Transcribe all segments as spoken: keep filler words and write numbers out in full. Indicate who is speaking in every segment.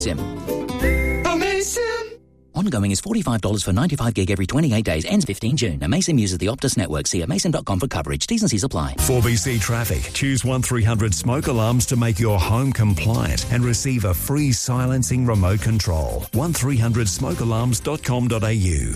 Speaker 1: Sim. Ongoing is forty-five dollars for ninety-five gig every twenty-eight days. Ends fifteenth June. Amasim uses the Optus network. See amasim dot com for coverage. T's and C's apply.
Speaker 2: four B C Traffic. Choose one three hundred smoke alarms to make your home compliant and receive a free silencing remote control. one three hundred smoke alarms dot com dot a u.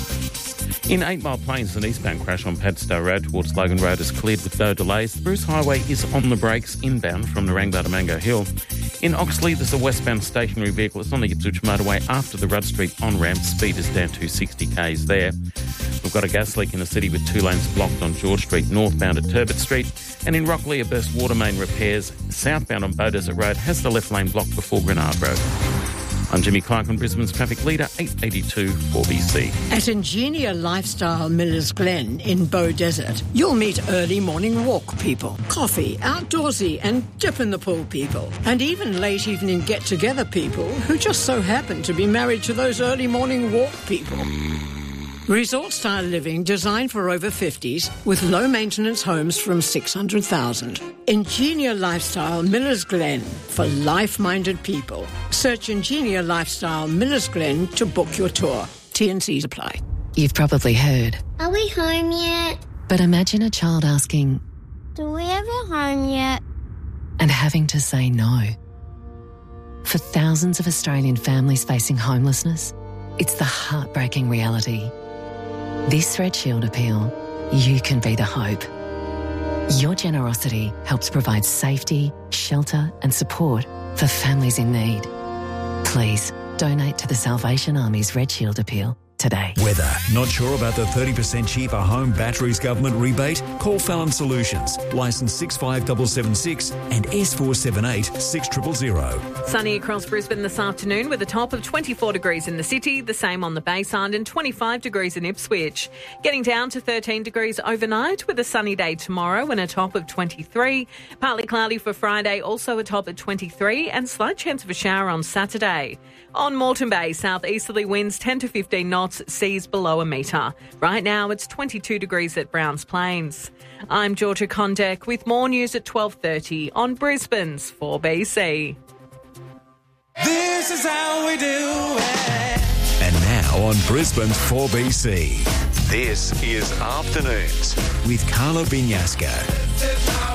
Speaker 3: In Eight Mile Plains, an eastbound crash on Padstow Road towards Logan Road is cleared with no delays. The Bruce Highway is on the brakes inbound from Narangba to Mango Hill. In Oxley, there's a westbound stationary vehicle. It's on the Ipswich motorway after the Rudd Street on-ramp. Speed is down to sixty k's there. We've got a gas leak in the city with two lanes blocked on George Street, northbound at Turbot Street. And in Rockley, a burst water main repairs southbound on Bow Desert Road has the left lane blocked before Grenard Road. I'm Jimmy Clark on Brisbane's traffic leader, eight eighty-two four B C.
Speaker 4: At Ingenia Lifestyle Millers Glen in Bow Desert, you'll meet early morning walk people, coffee, outdoorsy and dip in the pool people, and even late evening get-together people who just so happen to be married to those early morning walk people. Resort-style living designed for over fifties with low-maintenance homes from six hundred thousand. Ingenia Lifestyle Millers Glen for life-minded people. Search Ingenia Lifestyle Millers Glen to book your tour. T and C's apply.
Speaker 5: You've probably heard.
Speaker 6: Are we home yet?
Speaker 5: But imagine a child asking,
Speaker 6: Do we have a home yet?
Speaker 5: and having to say no. For thousands of Australian families facing homelessness, it's the heartbreaking reality. This Red Shield appeal, you can be the hope. Your generosity helps provide safety, shelter and support for families in need. Please donate to the Salvation Army's Red Shield appeal today.
Speaker 2: Weather. Not sure about the thirty percent cheaper home batteries government rebate? Call Fallon Solutions. Licence six five seven seven six and S four seven eight six zero zero zero.
Speaker 7: Sunny across Brisbane this afternoon with a top of twenty-four degrees in the city, the same on the Bayside and twenty-five degrees in Ipswich. Getting down to thirteen degrees overnight with a sunny day tomorrow and a top of twenty-three. Partly cloudy for Friday, also a top of twenty-three and slight chance of a shower on Saturday. On Moreton Bay, southeasterly winds ten to fifteen knots, seas below a metre. Right now it's twenty-two degrees at Browns Plains. I'm Georgia Condek with more news at twelve thirty on Brisbane's four B C.
Speaker 8: This is how we do it.
Speaker 2: And now on Brisbane's four B C, this is Afternoons with Carla Binyaska.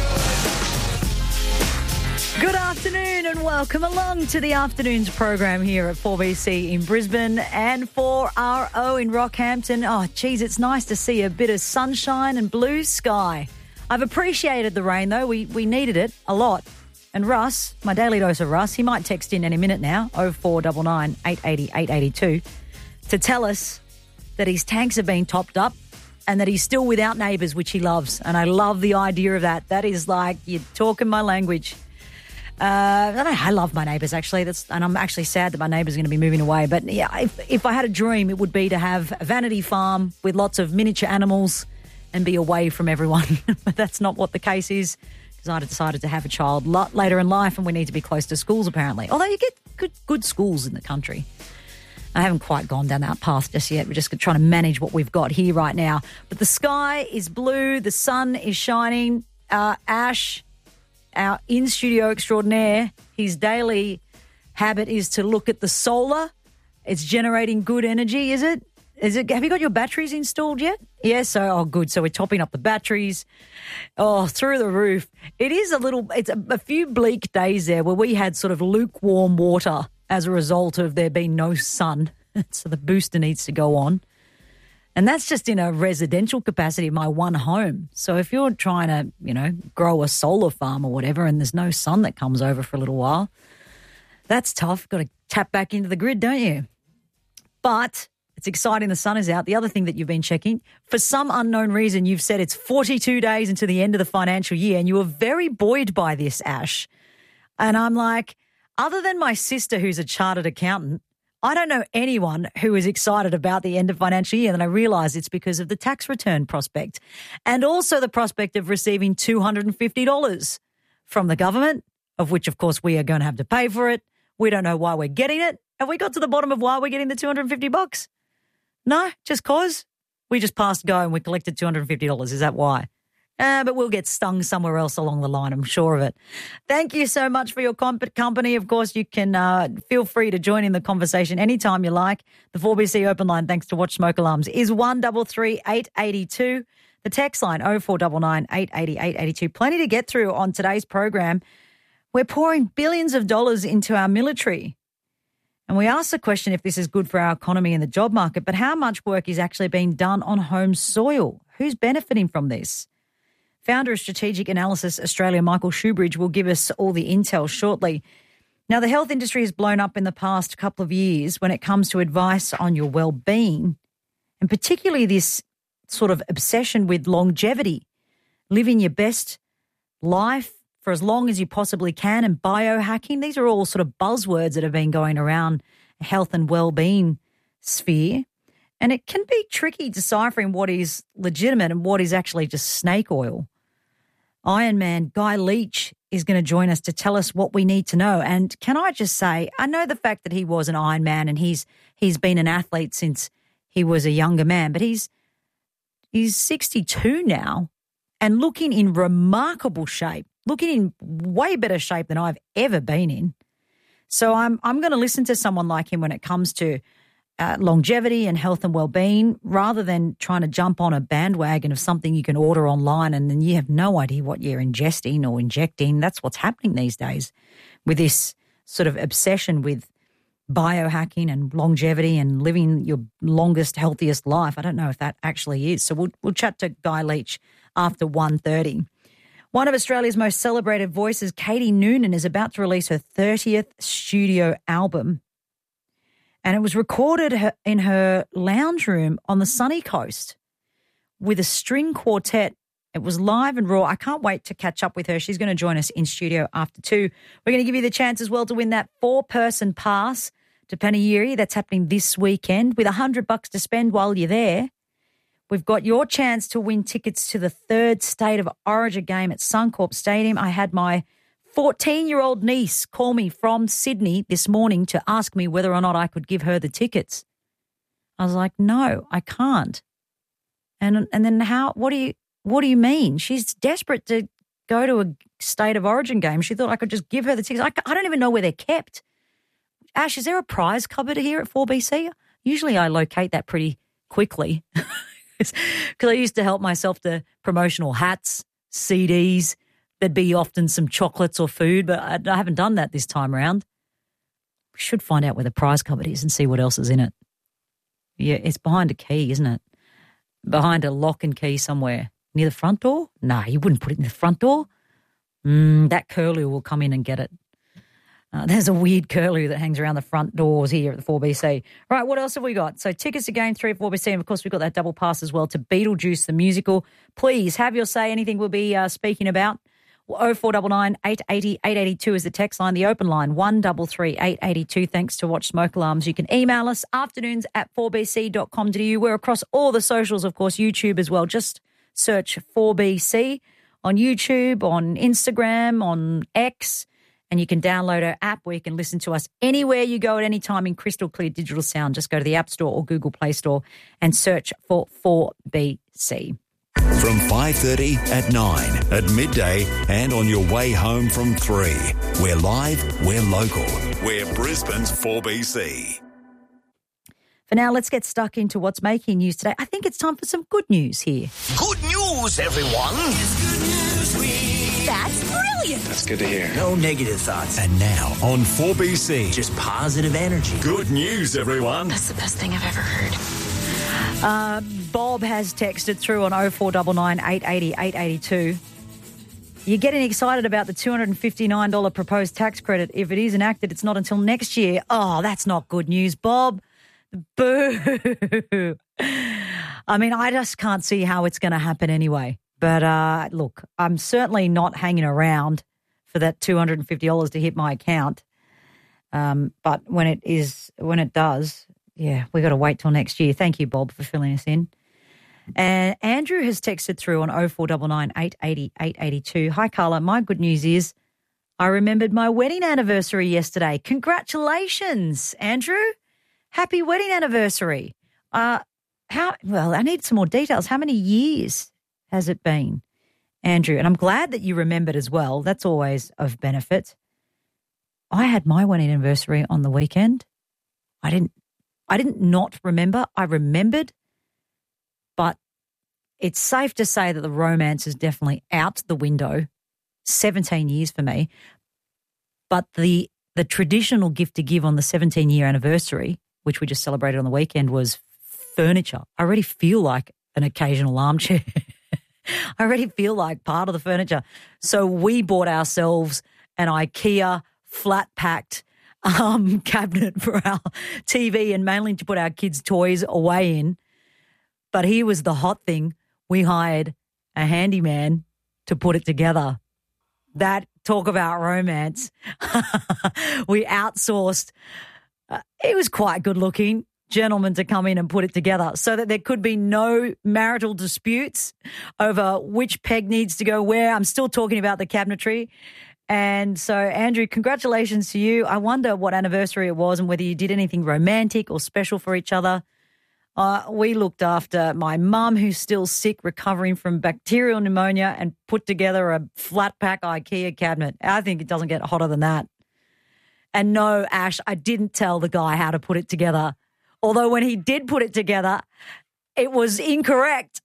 Speaker 9: Good afternoon and welcome along to the Afternoons program here at four B C in Brisbane and four R O in Rockhampton. Oh, geez, it's nice to see a bit of sunshine and blue sky. I've appreciated the rain, though. We we needed it a lot. And Russ, my daily dose of Russ, he might text in any minute now, oh four nine nine, eight eight zero, eight eight two, to tell us that his tanks have been topped up and that he's still without neighbours, which he loves. And I love the idea of that. That is like, you're talking my language. Uh, I, don't know, I love my neighbours, actually, That's, and I'm actually sad that my neighbours are going to be moving away. But yeah, if, if I had a dream, it would be to have a vanity farm with lots of miniature animals and be away from everyone. But that's not what the case is, because I decided to have a child lot later in life and we need to be close to schools, apparently. Although you get good, good schools in the country. I haven't quite gone down that path just yet. We're just trying to manage what we've got here right now. But the sky is blue, the sun is shining. Uh, Ash, our in-studio extraordinaire, his daily habit is to look at the solar. It's generating good energy, is it? Is it? Have you got your batteries installed yet? Yes, so, oh, good. So we're topping up the batteries. Oh, through the roof. It is a little, it's a, a few bleak days there where we had sort of lukewarm water as a result of there being no sun. So the booster needs to go on. And that's just in a residential capacity of my one home. So if you're trying to, you know, grow a solar farm or whatever and there's no sun that comes over for a little while, that's tough. Got to tap back into the grid, don't you? But it's exciting the sun is out. The other thing that you've been checking, for some unknown reason, you've said it's forty-two days into the end of the financial year and you were very buoyed by this, Ash. And I'm like, other than my sister who's a chartered accountant, I don't know anyone who is excited about the end of financial year. And I realise it's because of the tax return prospect and also the prospect of receiving two hundred fifty dollars from the government, of which, of course, we are going to have to pay for it. We don't know why we're getting it. Have we got to the bottom of why we're getting the two hundred fifty bucks? No, just cause we just passed go and we collected two hundred fifty dollars. Is that why? Uh, but we'll get stung somewhere else along the line, I'm sure of it. Thank you so much for your comp- company. Of course, you can uh, feel free to join in the conversation anytime you like. The four B C open line, thanks to Watch Smoke Alarms, is one three three, eight eight two. The text line, oh four nine nine, eight eight zero, eight eight two. Plenty to get through on today's program. We're pouring billions of dollars into our military. And we asked the question if this is good for our economy and the job market, but how much work is actually being done on home soil? Who's benefiting from this? Founder of Strategic Analysis Australia, Michael Shoebridge, will give us all the intel shortly. Now, the health industry has blown up in the past couple of years when it comes to advice on your well-being, and particularly this sort of obsession with longevity, living your best life for as long as you possibly can, and biohacking. These are all sort of buzzwords that have been going around health and well-being sphere. And it can be tricky deciphering what is legitimate and what is actually just snake oil. Ironman Guy Leach is going to join us to tell us what we need to know. And can I just say, I know the fact that he was an Ironman and he's he's been an athlete since he was a younger man, but he's he's sixty-two now and looking in remarkable shape, looking in way better shape than I've ever been in. So I'm I'm going to listen to someone like him when it comes to uh, longevity and health and well-being, rather than trying to jump on a bandwagon of something you can order online and then you have no idea what you're ingesting or injecting. That's what's happening these days with this sort of obsession with biohacking and longevity and living your longest, healthiest life. I don't know if that actually is. So we'll we'll chat to Guy Leach after one thirty. One of Australia's most celebrated voices, Katie Noonan, is about to release her thirtieth studio album. And it was recorded in her lounge room on the sunny coast with a string quartet. It was live and raw. I can't wait to catch up with her. She's going to join us in studio after two. We're going to give you the chance as well to win that four-person pass to Panegyri. That's happening this weekend with a hundred bucks to spend while you're there. We've got your chance to win tickets to the third State of Origin game at Suncorp Stadium. I had my fourteen-year-old niece call me from Sydney this morning to ask me whether or not I could give her the tickets. I was like, no, I can't. And and then how? What do you what do you mean? She's desperate to go to a State of Origin game. She thought I could just give her the tickets. I, I don't even know where they're kept. Ash, is there a prize cupboard here at four B C? Usually I locate that pretty quickly. Because I used to help myself to promotional hats, C Ds. There'd be often some chocolates or food, but I, I haven't done that this time around. We should find out where the prize cupboard is and see what else is in it. Yeah, it's behind a key, isn't it? Behind a lock and key somewhere. Near the front door? No, you wouldn't put it in the front door. Mm, that curlew will come in and get it. Uh, there's a weird curlew that hangs around the front doors here at the four B C. Right, what else have we got? So tickets to Game three at four B C, and of course we've got that double pass as well to Beetlejuice the musical. Please have your say, anything we'll be uh, speaking about. oh four nine nine, eight eight zero, eight eight two is the text line. The open line, one three three, eight eight two. Thanks to Watch Smoke Alarms. You can email us, afternoons at four b c dot com dot a u. We're across all the socials, of course, YouTube as well. Just search four B C on YouTube, on Instagram, on X. And you can download our app where you can listen to us anywhere you go at any time in crystal clear digital sound. Just go to the App Store or Google Play Store and search for four B C.
Speaker 2: From five thirty at nine, at midday and on your way home from three. We're live, we're local. We're Brisbane's four B C.
Speaker 9: For now, let's get stuck into what's making news today. I think it's time for some good news here.
Speaker 10: Good news, everyone. It's good news week.
Speaker 6: That's brilliant.
Speaker 10: That's good to hear. No negative thoughts.
Speaker 2: And now on four B C.
Speaker 10: Just positive energy.
Speaker 2: Good news, everyone.
Speaker 5: That's the best thing I've ever heard.
Speaker 9: Uh, Bob has texted through on oh four nine nine, eight eight zero, eight eight two. You're getting excited about the two hundred fifty-nine dollars proposed tax credit. If it is enacted, it's not until next year. Oh, that's not good news, Bob. Boo. I mean, I just can't see how it's going to happen anyway. But uh, look, I'm certainly not hanging around for that two hundred fifty dollars to hit my account. Um, but when it is, when it does, yeah, we got to wait till next year. Thank you, Bob, for filling us in. And Andrew has texted through on oh four nine nine, eight eight zero, eight eight two. Hi, Carla. My good news is I remembered my wedding anniversary yesterday. Congratulations, Andrew. Happy wedding anniversary. Uh, how? Well, I need some more details. How many years has it been? Andrew, and I'm glad that you remembered as well. That's always of benefit. I had my wedding anniversary on the weekend. I didn't I didn't not remember. I remembered, but it's safe to say that the romance is definitely out the window. seventeen years for me. But the the traditional gift to give on the seventeen-year anniversary, which we just celebrated on the weekend, was furniture. I already feel like an occasional armchair. I already feel like part of the furniture. So we bought ourselves an IKEA flat-packed um, cabinet for our T V and mainly to put our kids' toys away in. But here was the hot thing. We hired a handyman to put it together. That, talk about romance. We outsourced. Uh, he was quite good looking. Gentleman to come in and put it together so that there could be no marital disputes over which peg needs to go where. I'm still talking about the cabinetry. And so, Andrew, congratulations to you. I wonder what anniversary it was and whether you did anything romantic or special for each other. Uh, we looked after my mum, who's still sick, recovering from bacterial pneumonia, and put together a flat-pack IKEA cabinet. I think it doesn't get hotter than that. And no, Ash, I didn't tell the guy how to put it together. Although when he did put it together, it was incorrect.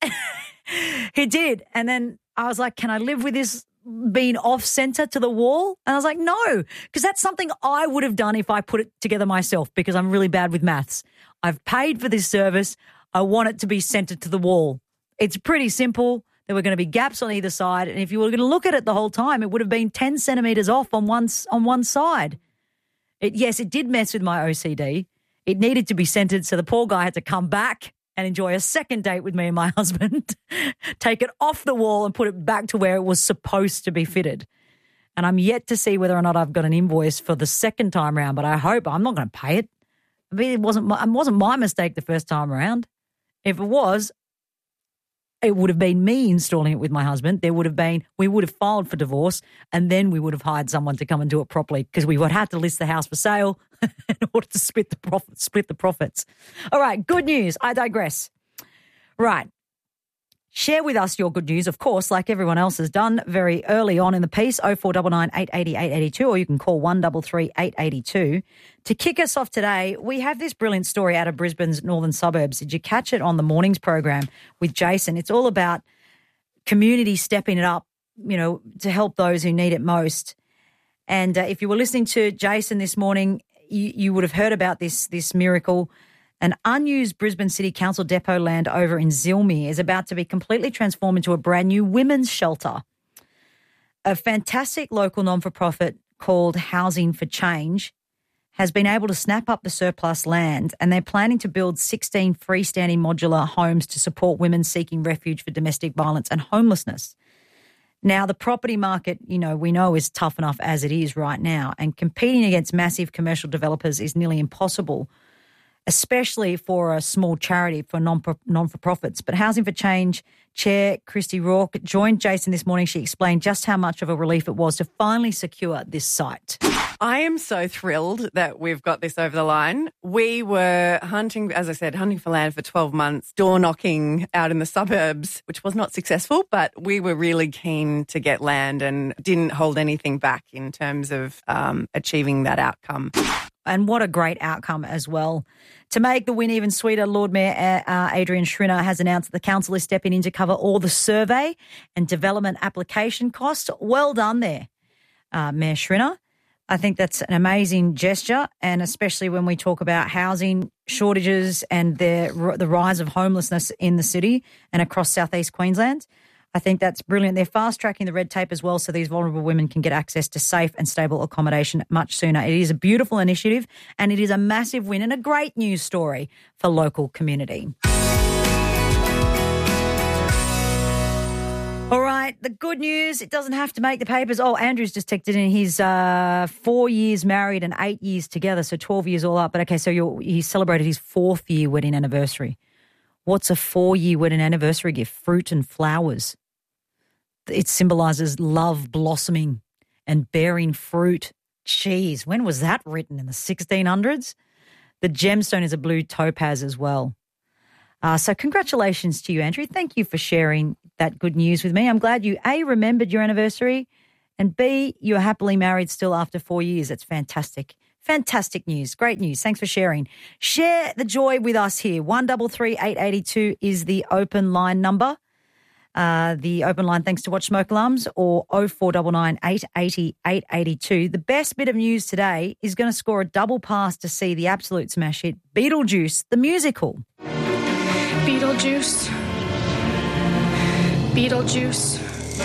Speaker 9: He did. And then I was like, can I live with this being off-center to the wall? And I was like, no, because that's something I would have done if I put it together myself because I'm really bad with maths. I've paid for this service. I want it to be centered to the wall. It's pretty simple. There were going to be gaps on either side. And if you were going to look at it the whole time, it would have been ten centimetres off on one, on one side. It, yes, it did mess with my O C D. It needed to be centered, so the poor guy had to come back and enjoy a second date with me and my husband, take it off the wall and put it back to where it was supposed to be fitted. And I'm yet to see whether or not I've got an invoice for the second time around, but I hope. I'm not going to pay it. I mean, it wasn't my, it wasn't my mistake the first time around. If it was, it would have been me installing it with my husband. There would have been, we would have filed for divorce, and then we would have hired someone to come and do it properly because we would have to list the house for sale in order to split the profit, split the profits. All right, good news. I digress. Right. Share with us your good news, of course, like everyone else has done very early on in the piece, oh four nine nine, eight eight zero, eight eight two, or you can call one three three, eight eight two. To kick us off today, we have this brilliant story out of Brisbane's northern suburbs. Did you catch it on the mornings program with Jason? It's all about community stepping it up, you know, to help those who need it most. And uh, if you were listening to Jason this morning, you, you would have heard about this, this miracle. An unused Brisbane City Council depot land over in Zilmere is about to be completely transformed into a brand new women's shelter. A fantastic local non-for-profit called Housing for Change has been able to snap up the surplus land, and they're planning to build sixteen freestanding modular homes to support women seeking refuge for domestic violence and homelessness. Now, the property market, you know, we know is tough enough as it is right now, and competing against massive commercial developers is nearly impossible, especially for a small charity for non non-for-profits. But Housing for Change Chair Christy Rourke joined Jason this morning. She explained just how much of a relief it was to finally secure this site.
Speaker 11: I am so thrilled that we've got this over the line. We were hunting, as I said, hunting for land for twelve months, door knocking out in the suburbs, which was not successful, but we were really keen to get land and didn't hold anything back in terms of um, achieving that outcome.
Speaker 9: And what a great outcome as well. To make the win even sweeter, Lord Mayor uh, Adrian Schrinner has announced that the council is stepping in to cover all the survey and development application costs. Well done there, uh, Mayor Schrinner. I think that's an amazing gesture, and especially when we talk about housing shortages and the, the rise of homelessness in the city and across southeast Queensland. I think that's brilliant. They're fast-tracking the red tape as well so these vulnerable women can get access to safe and stable accommodation much sooner. It is a beautiful initiative, and it is a massive win and a great news story for local community. All right, the good news, it doesn't have to make the papers. Oh, Andrew's just texted in. He's uh, four years married and eight years together, so twelve years all up. But, okay, so you're, he celebrated his fourth year wedding anniversary. What's a four-year wedding anniversary gift? Fruit and flowers. It symbolises love blossoming and bearing fruit. Jeez, when was that written? In the sixteen hundreds? The gemstone is a blue topaz as well. Uh, so congratulations to you, Andrew. Thank you for sharing that good news with me. I'm glad you, A, remembered your anniversary, and B, you're happily married still after four years. That's fantastic. Fantastic news. Great news. Thanks for sharing. Share the joy with us here. one three three eight eight two is the open line number. Uh, the open line thanks to Watch Smoke Alarms, or oh four nine nine, eight eight oh, eight eight two. The best bit of news today is going to score a double pass to see the absolute smash hit Beetlejuice, the musical.
Speaker 12: Beetlejuice. Beetlejuice.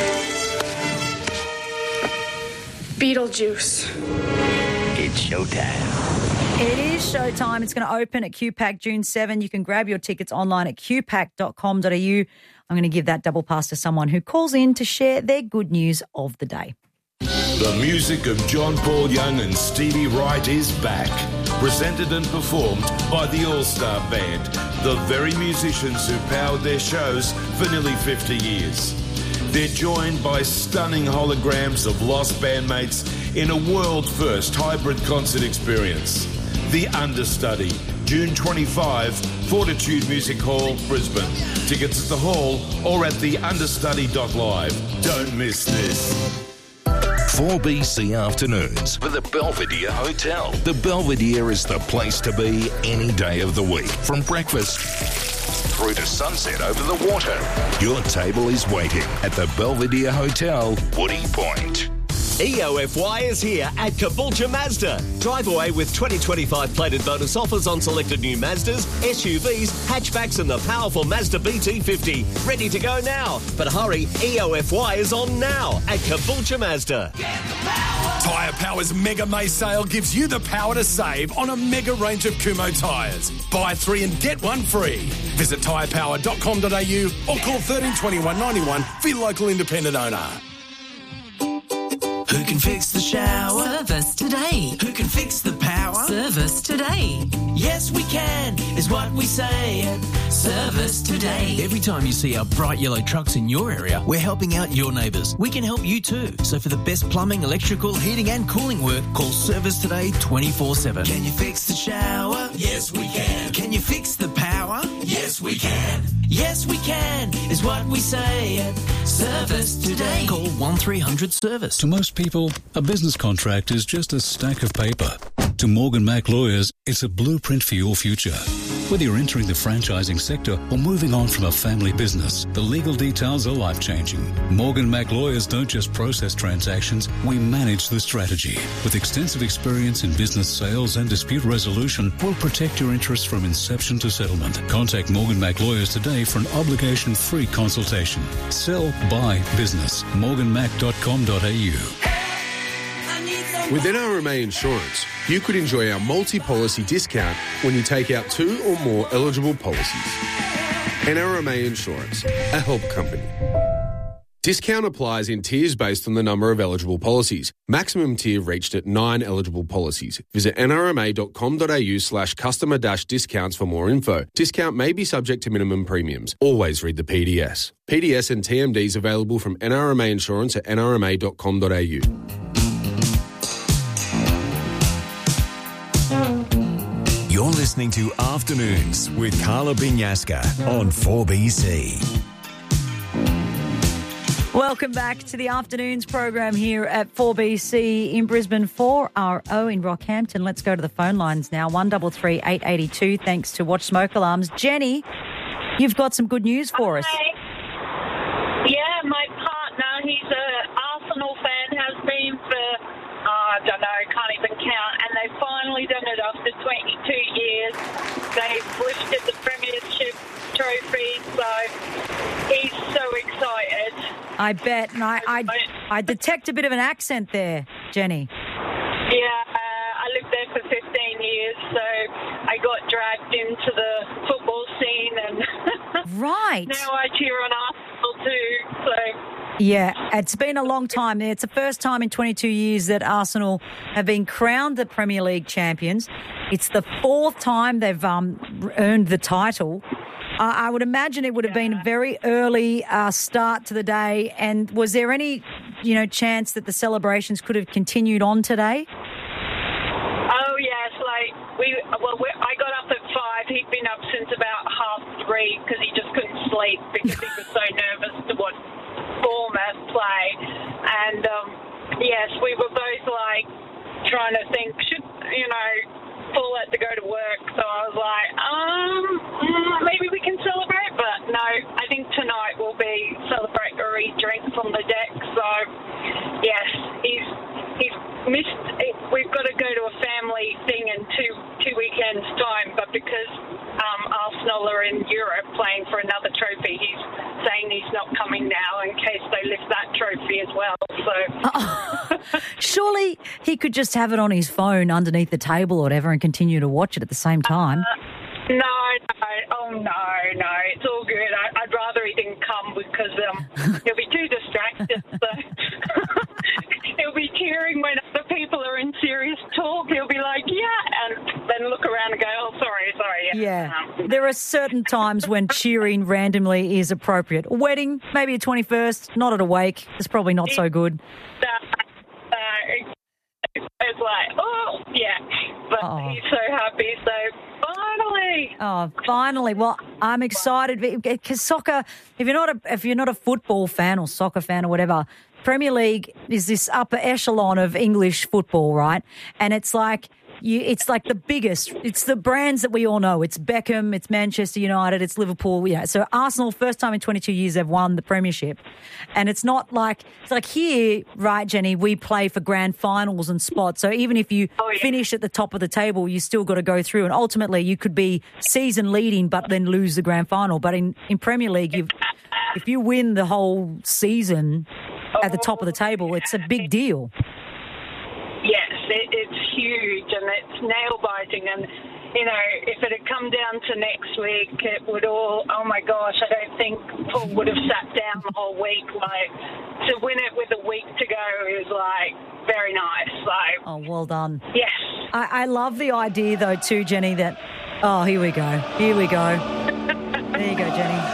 Speaker 12: Beetlejuice.
Speaker 10: It's showtime.
Speaker 9: It is showtime. It's going to open at Q PAC June seventh. You can grab your tickets online at q pac dot com dot a u. I'm going to give that double pass to someone who calls in to share their good news of the day.
Speaker 13: The music of John Paul Young and Stevie Wright is back. Presented and performed by the All-Star Band, the very musicians who powered their shows for nearly fifty years. They're joined by stunning holograms of lost bandmates in a world-first hybrid concert experience. The Understudy, June twenty-fifth, Fortitude Music Hall, Brisbane. Tickets at the hall or at the understudy dot live. Don't miss this.
Speaker 14: four B C Afternoons for the Belvedere Hotel. The Belvedere is the place to be any day of the week. From breakfast through to sunset over the water. Your table is waiting at the Belvedere Hotel, Woody Point.
Speaker 15: E O F Y is here at Caboolture Mazda. Drive away with twenty twenty-five plated bonus offers on selected new Mazdas, S U Vs, hatchbacks and the powerful Mazda B T fifty. Ready to go now. But hurry, E O F Y is on now at Caboolture Mazda.
Speaker 16: Tyre Power's Mega May sale gives you the power to save on a mega range of Kumho tyres. Buy three and get one free. Visit tyre power dot com dot a u or call thirteen twenty-one ninety-one for your local independent owner.
Speaker 17: Who can fix the shower?
Speaker 18: Service today.
Speaker 17: Who can fix the power?
Speaker 18: Service today.
Speaker 17: Yes, we can, is what we say at Service Today.
Speaker 19: Every time you see our bright yellow trucks in your area, we're helping out your neighbours. We can help you too. So for the best plumbing, electrical, heating and cooling work, call Service Today twenty-four seven.
Speaker 17: Can you fix the shower? Yes, we can. Can you fix the power? Yes, we can. Yes, we can, is what we say at Service Today.
Speaker 19: Call one three hundred service.
Speaker 20: To most people, a business contract is just a stack of paper. To Morgan Mac Lawyers, it's a blueprint for your future. Whether you're entering the franchising sector or moving on from a family business, the legal details are life-changing. Morgan Mac Lawyers don't just process transactions, we manage the strategy. With extensive experience in business sales and dispute resolution, we'll protect your interests from inception to settlement. Contact Morgan Mac Lawyers today for an obligation-free consultation. Sell, buy, business. morgan mac dot com dot a u.
Speaker 21: With N R M A Insurance, you could enjoy our multi-policy discount when you take out two or more eligible policies. N R M A Insurance, a help company. Discount applies in tiers based on the number of eligible policies. Maximum tier reached at nine eligible policies. Visit n r m a dot com dot a u slash customer dash discounts for more info. Discount may be subject to minimum premiums. Always read the P D S. P D S and T M Ds available from N R M A Insurance at n r m a dot com dot a u.
Speaker 2: You're listening to Afternoons with Carla Binyaska on four B C.
Speaker 9: Welcome back to the Afternoons program here at four B C in Brisbane, four R O in Rockhampton. Let's go to the phone lines now. one three three eight eight two, thanks to Watch Smoke Alarms. Jenny, you've got some good news for us.
Speaker 22: Yeah, my partner, he's an Arsenal fan, has been for, oh, I don't know, can't even count, and they finally done it after twenty-two years. They've lifted the Premiership trophy, so he's so excited.
Speaker 9: I bet, and I, I, I detect a bit of an accent there, Jenny.
Speaker 22: Yeah, uh, I lived there for fifteen years, so I got dragged into the football scene, and
Speaker 9: right.
Speaker 22: now I cheer on Arsenal too, so...
Speaker 9: Yeah, it's been a long time. It's the first time in twenty-two years that Arsenal have been crowned the Premier League champions. It's the fourth time they've um, earned the title. Uh, I would imagine it would have been a very early uh, start to the day. And was there any, you know, chance that the celebrations could have continued on today?
Speaker 22: Oh, yes. Like, we, well, we, I got up at five. He'd been up since about half three. from the deck. So, yes, he's he's missed. We've got to go to a family thing in two two weekends' time, but because um, Arsenal are in Europe playing for another trophy, he's saying he's not coming now in case they lift that trophy as well. So,
Speaker 9: oh, surely he could just have it on his phone underneath the table or whatever and continue to watch it at the same time.
Speaker 22: Uh, no, no, oh no, no, it's all good. I, I'd rather he didn't come because um, he'll be too distracted. So. He'll be cheering when other people are in serious talk. He'll be like, yeah, and then look around and go, oh, sorry, sorry.
Speaker 9: Yeah, yeah. There are certain times when cheering randomly is appropriate. A wedding, maybe a twenty-first, not at a wake. It's probably not so good.
Speaker 22: Uh, uh, it's like, oh, yeah. But oh. He's so happy, so finally.
Speaker 9: Oh, finally. Well, I'm excited because soccer, if you're not a, if you're not a football fan or soccer fan or whatever, Premier League is this upper echelon of English football, right? And it's like you, it's like the biggest. It's the brands that we all know. It's Beckham, it's Manchester United, it's Liverpool. Yeah. So Arsenal, first time in twenty-two years they've won the Premiership, and it's not like it's like here, right, Jenny? We play for grand finals and spots. So even if you oh, yeah. finish at the top of the table, you still got to go through, and ultimately you could be season leading, but then lose the grand final. But in in Premier League, you if you win the whole season at the top of the table, it's a big deal.
Speaker 22: Yes, it, it's huge and it's nail-biting. And, you know, if it had come down to next week, it would all, oh, my gosh, I don't think Paul would have sat down the whole week. Like, to win it with a week to go is, like, very nice. So,
Speaker 9: oh, well done.
Speaker 22: Yes.
Speaker 9: I, I love the idea, though, too, Jenny, that, oh, here we go. Here we go. There you go, Jenny.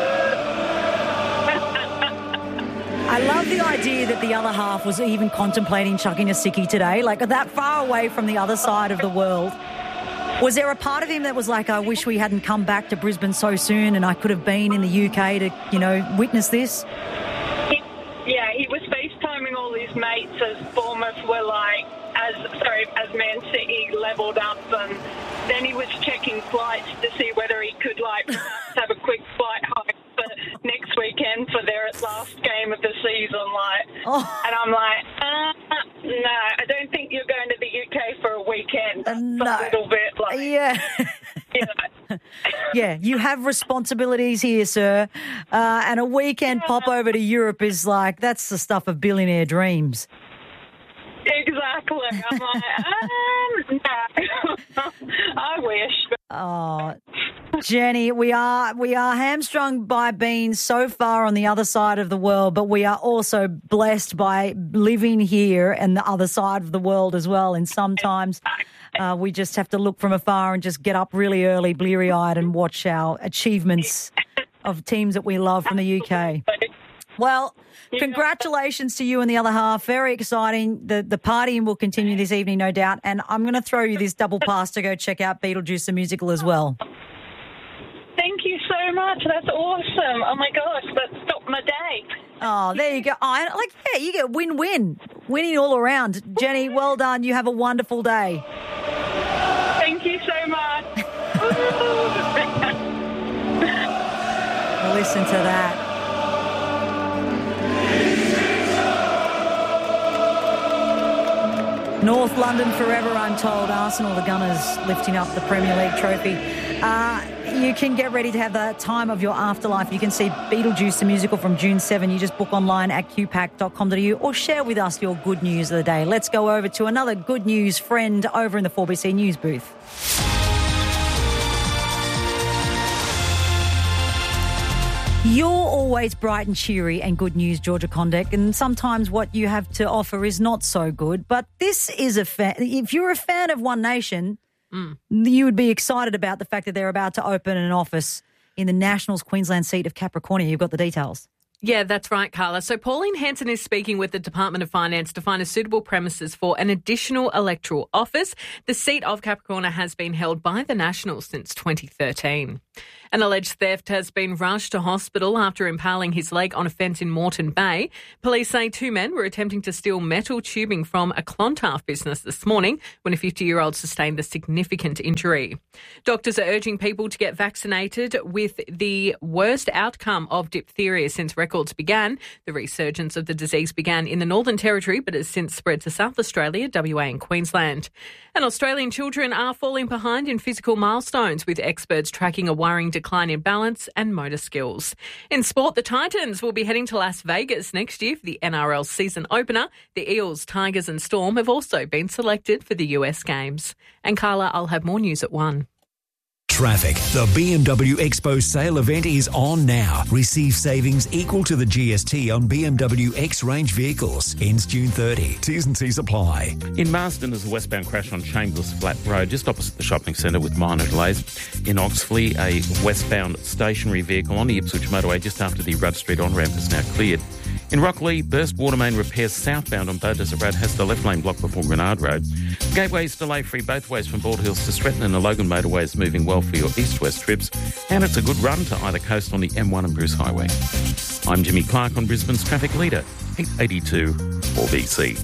Speaker 9: I love the idea that the other half was even contemplating chucking a sickie today, like that far away from the other side of the world. Was there a part of him that was like, I wish we hadn't come back to Brisbane so soon and I could have been in the U K to, you know, witness this?
Speaker 22: He, yeah, he was FaceTiming all his mates as Bournemouth were like, as sorry, as Man City levelled up, and then he was checking flights to see whether he could, like, have a quick flight home for next weekend for their last game of the season, like, oh. And I'm like, uh, no, I don't think you're going to the U K for a weekend. That's
Speaker 9: no.
Speaker 22: a little bit like,
Speaker 9: yeah,
Speaker 22: you know.
Speaker 9: Yeah, you have responsibilities here, sir, uh, and a weekend yeah. pop over to Europe is like that's the stuff of billionaire dreams.
Speaker 22: Exactly. I'm like, um, no. I wish.
Speaker 9: Oh, Jenny, we are we are hamstrung by being so far on the other side of the world, but we are also blessed by living here and the other side of the world as well. And sometimes uh, we just have to look from afar and just get up really early, bleary-eyed, and watch our achievements of teams that we love from the U K. Well, congratulations to you and the other half. Very exciting. The the partying will continue this evening, no doubt. And I'm going to throw you this double pass to go check out Beetlejuice the musical as well.
Speaker 22: Thank you so much. That's awesome. Oh, my gosh, that stopped my day.
Speaker 9: Oh, there you go. I like, yeah, you get win-win. Winning all around. Jenny, well done. You have a wonderful day.
Speaker 22: Thank you so much.
Speaker 9: Listen to that. North London forever, I'm told. Arsenal, the Gunners, lifting up the Premier League trophy. Uh, you can get ready to have the time of your afterlife. You can see Beetlejuice, the musical, from June seventh. You just book online at q pack dot com dot a u or share with us your good news of the day. Let's go over to another good news friend over in the four B C News booth. You're always bright and cheery and good news, Georgia Condek, and sometimes what you have to offer is not so good. But this is a fan. If you're a fan of One Nation, mm. you would be excited about the fact that they're about to open an office in the Nationals Queensland seat of Capricornia. You've got the details.
Speaker 7: Yeah, that's right, Carla. So Pauline Hanson is speaking with the Department of Finance to find a suitable premises for an additional electoral office. The seat of Capricornia has been held by the Nationals since twenty thirteen. An alleged theft has been rushed to hospital after impaling his leg on a fence in Moreton Bay. Police say two men were attempting to steal metal tubing from a Clontarf business this morning when a fifty-year-old sustained a significant injury. Doctors are urging people to get vaccinated with the worst outcome of diphtheria since record records began. The resurgence of the disease began in the Northern Territory but has since spread to South Australia, W A and Queensland. And Australian children are falling behind in physical milestones, with experts tracking a worrying decline in balance and motor skills. In sport, the Titans will be heading to Las Vegas next year for the N R L season opener. The Eels, Tigers and Storm have also been selected for the U S Games. And Carla, I'll have more news at one.
Speaker 2: Traffic. The B M W Expo sale event is on now. Receive savings equal to the G S T on B M W X-Range vehicles. Ends June thirtieth. T's and C's apply.
Speaker 3: In Marsden, there's a westbound crash on Chambers Flat Road, just opposite the shopping centre with minor delays. In Oxley, a westbound stationary vehicle on the Ipswich motorway just after the Rudd Street on-ramp is now cleared. In Rockley, burst water main repairs southbound on Bow Desert Road has the left lane blocked before Grenard Road. Gateway is delay-free both ways from Bald Hills to Stretton, and the Logan motorway is moving well for your east-west trips, and it's a good run to either coast on the M one and Bruce Highway. I'm Jimmy Clark on Brisbane's traffic leader, eight eighty-two four B C.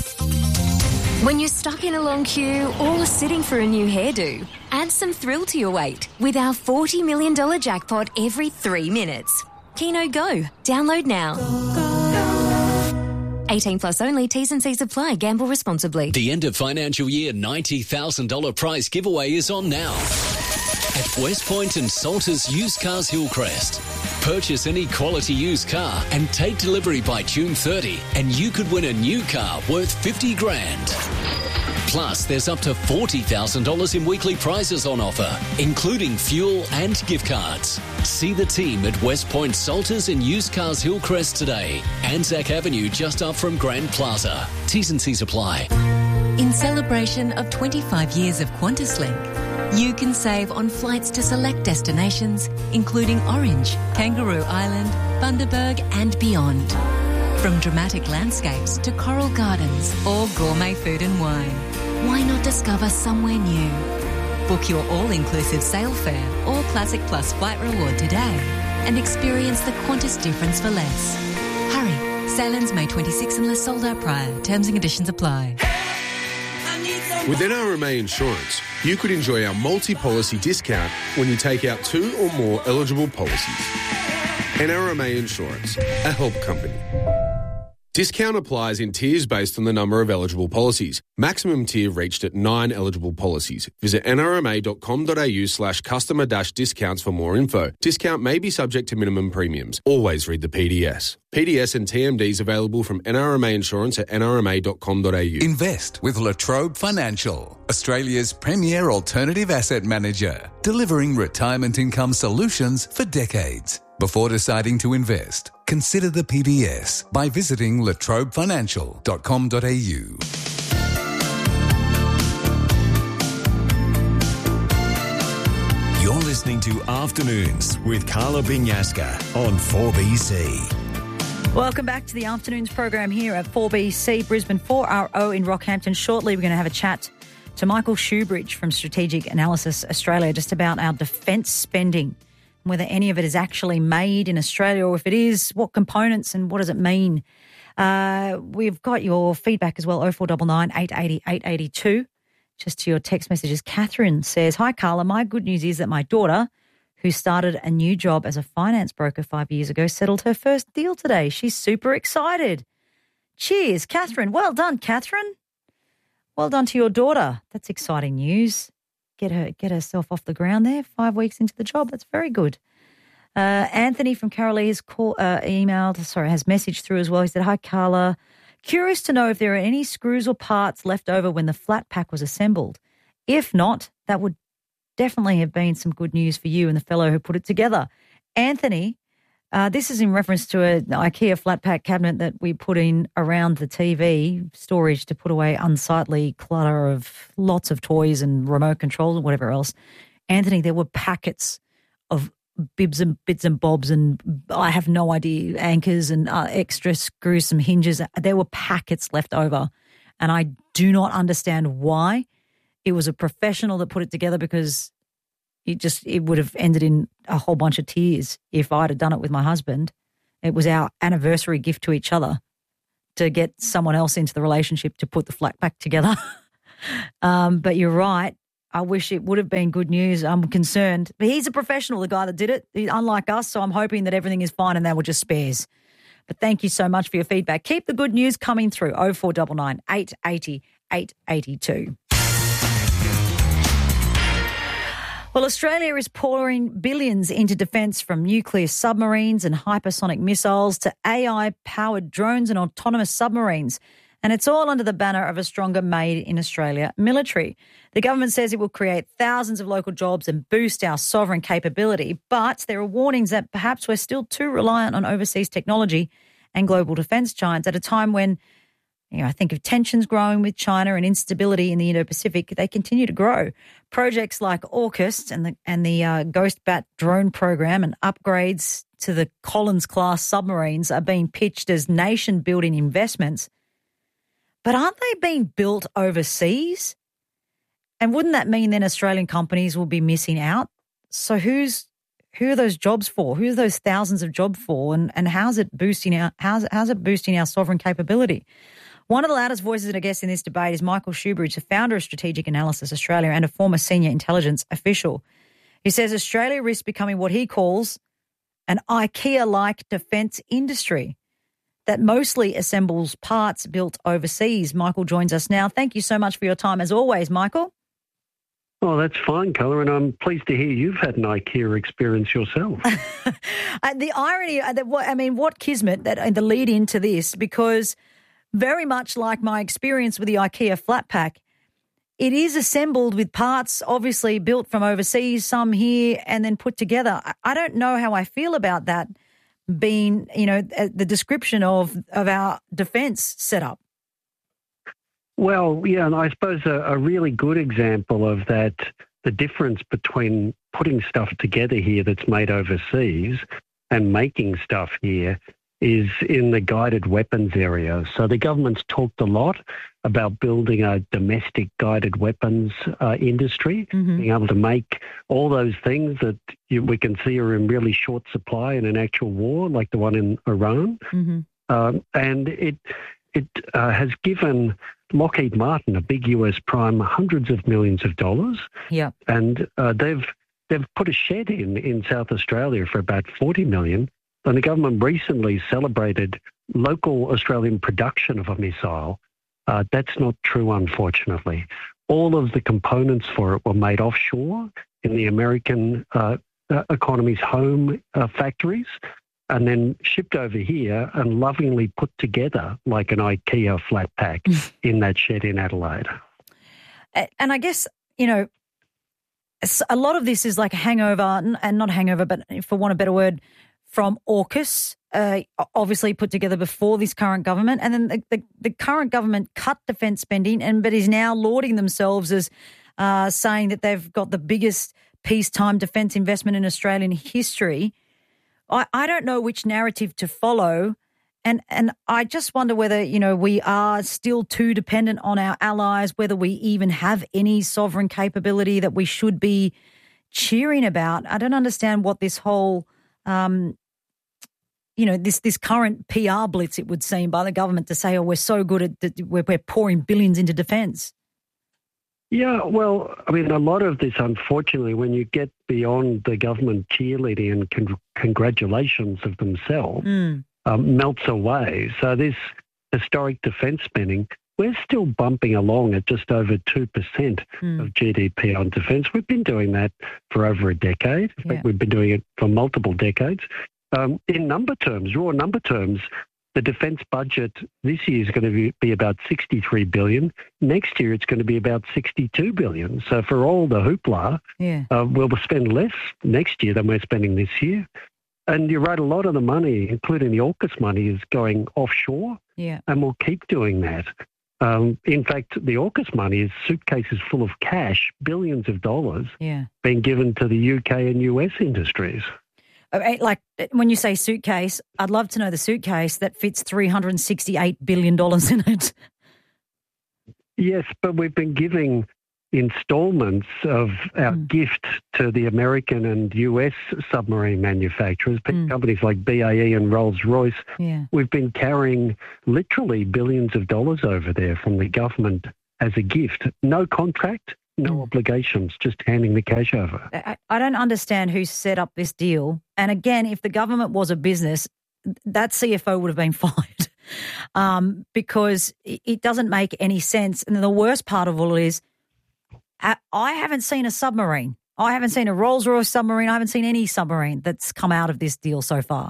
Speaker 1: When you're stuck in a long queue or sitting for a new hairdo, add some thrill to your wait with our forty million dollars jackpot every three minutes. Keno Go. Download now. eighteen plus only. T's and C's apply. Gamble responsibly.
Speaker 12: The end of financial year ninety thousand dollars prize giveaway is on now at West Point and Salters Used Cars Hillcrest. Purchase any quality used car and take delivery by June thirtieth, and you could win a new car worth fifty grand. Plus, there's up to forty thousand dollars in weekly prizes on offer, including fuel and gift cards. See the team at West Point Salters and Used Cars Hillcrest today. Anzac Avenue just up from Grand Plaza. T's and C's apply.
Speaker 23: In celebration of twenty-five years of QantasLink, you can save on flights to select destinations, including Orange, Kangaroo Island, Bundaberg and beyond. From dramatic landscapes to coral gardens or gourmet food and wine, why not discover somewhere new? Book your all-inclusive sail fare or Classic Plus flight reward today and experience the Qantas difference for less. Hurry, sail-ins May twenty-sixth unless sold out prior. Terms and conditions apply.
Speaker 21: With N R M A Insurance, you could enjoy our multi-policy discount when you take out two or more eligible policies. N R M A Insurance, a help company. Discount applies in tiers based on the number of eligible policies. Maximum tier reached at nine eligible policies. Visit nrma.com.au slash customer dash discounts for more info. Discount may be subject to minimum premiums. Always read the P D S. P D S and T M Ds available from N R M A Insurance at n r m a dot com dot a u.
Speaker 24: Invest with La Trobe Financial, Australia's premier alternative asset manager, delivering retirement income solutions for decades. Before deciding to invest, consider the P D S by visiting la trobe financial dot com dot a u.
Speaker 2: You're listening to Afternoons with Carla Binyaska on four B C.
Speaker 9: Welcome back to the Afternoons program here at four B C Brisbane four R O in Rockhampton. Shortly, we're going to have a chat to Michael Shoebridge from Strategic Analysis Australia just about our defence spending, whether any of it is actually made in Australia, or if it is, what components and what does it mean. Uh, we've got your feedback as well, oh four nine nine, eight eight oh, eight eight two. Just to your text messages. Catherine says, hi, Carla. My good news is that my daughter, who started a new job as a finance broker five years ago, settled her first deal today. She's super excited. Cheers, Catherine. Well done, Catherine. Well done to your daughter. That's exciting news. Get her, get herself off the ground there, five weeks into the job. That's very good. Uh, Anthony from Carolee has call, uh, emailed, sorry, has messaged through as well. He said, hi, Carla. Curious to know if there are any screws or parts left over when the flat pack was assembled. If not, that would definitely have been some good news for you and the fellow who put it together. Anthony, uh, this is in reference to an IKEA flat pack cabinet that we put in around the T V storage to put away unsightly clutter of lots of toys and remote controls and whatever else. Anthony, there were packets of bibs and bits and bobs and I have no idea, anchors and uh, extra screws, some hinges. There were packets left over, and I do not understand why. It was a professional that put it together, because it just it would have ended in a whole bunch of tears if I'd have done it with my husband. It was our anniversary gift to each other to get someone else into the relationship to put the flat pack together. um, but you're right. I wish it would have been good news. I'm concerned. But he's a professional, the guy that did it, he, unlike us, so I'm hoping that everything is fine and they were just spares. But thank you so much for your feedback. Keep the good news coming through. oh four nine nine, eight eight oh, eight eight two. Well, Australia is pouring billions into defence, from nuclear submarines and hypersonic missiles to A I-powered drones and autonomous submarines. And it's all under the banner of a stronger Made in Australia military. The government says it will create thousands of local jobs and boost our sovereign capability, but there are warnings that perhaps we're still too reliant on overseas technology and global defence giants at a time when, you know, I think of tensions growing with China and instability in the Indo-Pacific. They continue to grow. Projects like AUKUS and the and the uh, Ghost Bat drone program and upgrades to the Collins-class submarines are being pitched as nation-building investments. But aren't they being built overseas? And wouldn't that mean then Australian companies will be missing out? So who's who are those jobs for? Who are those thousands of jobs for? And and how's it boosting our how's how's it boosting our sovereign capability? One of the loudest voices, I guess, in this debate is Michael Shoebridge, the founder of Strategic Analysis Australia and a former senior intelligence official. He says Australia risks becoming what he calls an IKEA-like defence industry that mostly assembles parts built overseas. Michael joins us now. Thank you so much for your time, as always, Michael.
Speaker 4: Oh, that's fine, Colour, and I'm pleased to hear you've had an IKEA experience yourself.
Speaker 9: uh, the irony, uh, that, I mean, what kismet, that uh, the lead into this, because very much like my experience with the IKEA flat pack, it is assembled with parts obviously built from overseas, some here, and then put together. I, I don't know how I feel about that being, you know, the description of, of our defence setup.
Speaker 4: Well, yeah, and I suppose a, a really good example of that, the difference between putting stuff together here that's made overseas and making stuff here is in the guided weapons area. So the government's talked a lot about building a domestic guided weapons uh, industry, mm-hmm. being able to make all those things that you, we can see are in really short supply in an actual war, like the one in Iran. Mm-hmm. Um, and it it uh, has given Lockheed Martin, a big U S prime, hundreds of millions of dollars.
Speaker 9: Yeah,
Speaker 4: and uh, they've they've put a shed in in South Australia for about forty million. And the government recently celebrated local Australian production of a missile. Uh, that's not true, unfortunately. All of the components for it were made offshore in the American uh, uh, economy's home uh, factories, and then shipped over here and lovingly put together like an IKEA flat pack in that shed in Adelaide.
Speaker 9: And I guess, you know, a lot of this is like a hangover, and not hangover, but for want of a better word, from AUKUS, uh, obviously put together before this current government, and then the, the, the current government cut defence spending, and but is now lauding themselves as uh, saying that they've got the biggest peacetime defence investment in Australian history. I, I don't know which narrative to follow, and and I just wonder whether, you know, we are still too dependent on our allies, whether we even have any sovereign capability that we should be cheering about. I don't understand what this whole Um, you know, this this current P R blitz, it would seem, by the government to say, oh, we're so good at, that we're, we're pouring billions into defence.
Speaker 4: Yeah, well, I mean, a lot of this, unfortunately, when you get beyond the government cheerleading and con- congratulations of themselves, mm. um, melts away. So this historic defence spending, we're still bumping along at just over two percent mm. of G D P on defence. We've been doing that for over a decade. In fact, yeah. we've been doing it for multiple decades. Um, in number terms, raw number terms, the defence budget this year is going to be, be about sixty-three billion dollars. Next year, it's going to be about sixty-two billion dollars. So for all the hoopla,
Speaker 9: yeah.
Speaker 4: uh, we'll spend less next year than we're spending this year. And you're right, a lot of the money, including the AUKUS money, is going offshore,
Speaker 9: yeah.
Speaker 4: and we'll keep doing that. Um, in fact, the AUKUS money is suitcases full of cash, billions of dollars,
Speaker 9: yeah.
Speaker 4: being given to the U K and U S industries.
Speaker 9: Like, when you say suitcase, I'd love to know the suitcase that fits three hundred sixty-eight billion dollars in it.
Speaker 4: Yes, but we've been giving instalments of our mm. gift to the American and U S submarine manufacturers, mm. companies like B A E and Rolls-Royce.
Speaker 9: Yeah.
Speaker 4: We've been carrying literally billions of dollars over there from the government as a gift. No contract, no mm. obligations, just handing the cash over.
Speaker 9: I, I don't understand who set up this deal. And again, if the government was a business, that C F O would have been fired um, because it, it doesn't make any sense. And the worst part of all is I, I haven't seen a submarine. I haven't seen a Rolls-Royce submarine. I haven't seen any submarine that's come out of this deal so far.